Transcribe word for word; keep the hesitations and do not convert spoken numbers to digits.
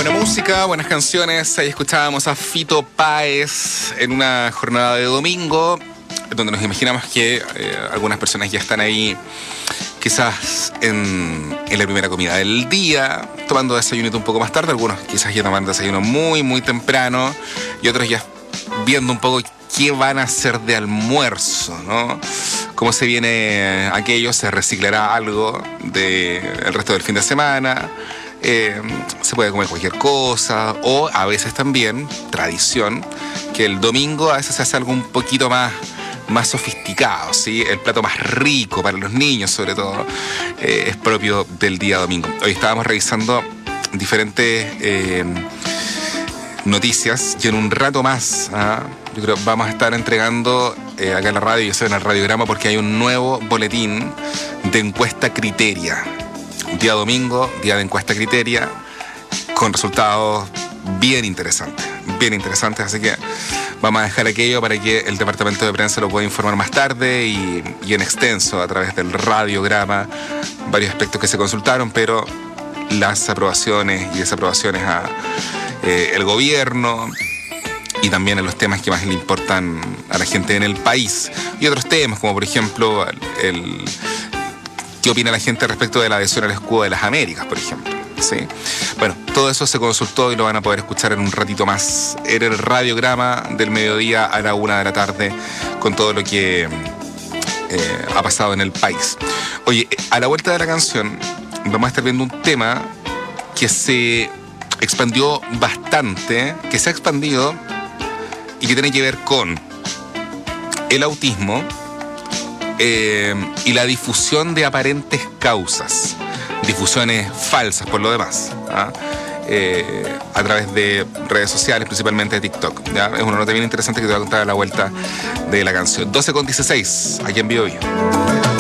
Buena música, buenas canciones. Ahí escuchábamos a Fito Páez en una jornada de domingo, donde nos imaginamos que eh, algunas personas ya están ahí quizás en, en la primera comida del día, tomando desayunito un poco más tarde. Algunos quizás ya toman desayuno muy, muy temprano, y otros ya viendo un poco qué van a hacer de almuerzo, ¿no? Cómo se viene aquello, se reciclará algo del resto del fin de semana. Eh, se puede comer cualquier cosa, o a veces también, tradición, que el domingo a veces se hace algo un poquito más, más sofisticado, ¿sí? El plato más rico para los niños, sobre todo, eh, es propio del día domingo. Hoy estábamos revisando diferentes eh, noticias, y en un rato más, ¿ah? yo creo vamos a estar entregando eh, acá en la radio, yo soy en el Radiograma, porque hay un nuevo boletín de encuesta Criteria. Día domingo, día de encuesta Criteria, con resultados bien interesantes, bien interesantes, así que vamos a dejar aquello para que el departamento de prensa lo pueda informar más tarde y, y en extenso a través del Radiograma, varios aspectos que se consultaron, pero las aprobaciones y desaprobaciones a eh, el gobierno, y también en los temas que más le importan a la gente en el país, y otros temas como por ejemplo el... el ¿qué opina la gente respecto de la adhesión al escudo de las Américas, por ejemplo? ¿Sí? Bueno, todo eso se consultó y lo van a poder escuchar en un ratito más en el Radiograma del mediodía a la una de la tarde, con todo lo que eh, ha pasado en el país. Oye, a la vuelta de la canción vamos a estar viendo un tema que se expandió bastante, que se ha expandido y que tiene que ver con el autismo, Eh, y la difusión de aparentes causas, difusiones falsas por lo demás, ¿ah? eh, a través de redes sociales, principalmente de TikTok, ¿ya? Es una nota bien interesante que te va a contar a la vuelta de la canción. doce con dieciséis, aquí en Bio Bio.